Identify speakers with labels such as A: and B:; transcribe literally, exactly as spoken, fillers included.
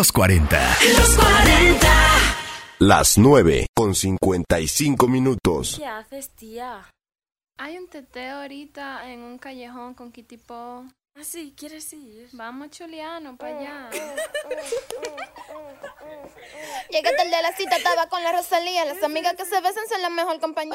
A: Los cuarenta.
B: Los cuarenta.
C: Las nueve con cincuenta y cinco minutos.
D: ¿Qué haces, tía?
E: Hay un teteo ahorita en un callejón con Kitipo.
D: Ah, sí, ¿quieres ir?
E: Vamos, Chuliano, para allá.
F: Llegué tarde a la cita, estaba con la Rosalía. Las amigas que se besan son la mejor compañía.